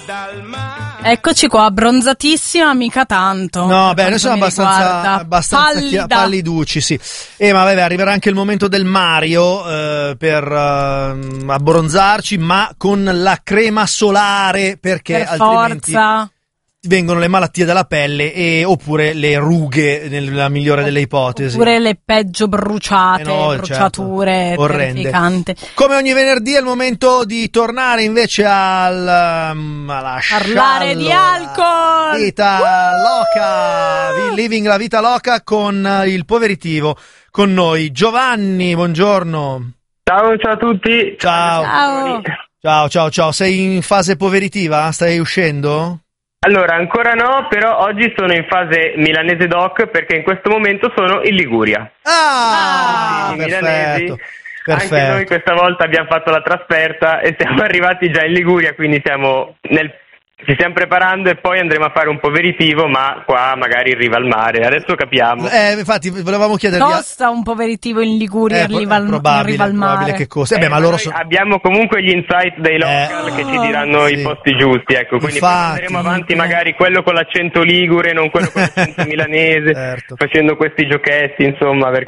Eccoci qua, abbronzatissima, mica tanto. No, beh, noi siamo abbastanza palliducci, sì. Ma vabbè, arriverà anche il momento del Mario per abbronzarci, ma con la crema solare, perché per altrimenti forza vengono le malattie della pelle oppure le rughe, nella migliore delle ipotesi. Oppure le peggio bruciate, bruciature, certo, orrende. terrificanti. Come ogni venerdì è il momento di tornare invece alla parlare di alcol. Vita loca, living la vita loca con il poveritivo. Con noi Giovanni, buongiorno. Ciao a tutti. Ciao. Sei in fase poveritiva? Stai uscendo? Allora, ancora no, però oggi sono in fase milanese doc perché in questo momento sono in Liguria. Perfetto. Anche noi questa volta abbiamo fatto la trasferta e siamo arrivati già in Liguria, quindi ci stiamo preparando e poi andremo a fare un poveritivo, ma qua magari in riva al mare, adesso capiamo. Infatti volevamo chiedervi... Costa un poveritivo in Liguria in riva al mare? Probabile che costa. Ma loro abbiamo comunque gli insight dei local che ci diranno i posti giusti, ecco, quindi andremo avanti magari quello con l'accento ligure, non quello con l'accento milanese, certo, facendo questi giochetti, insomma,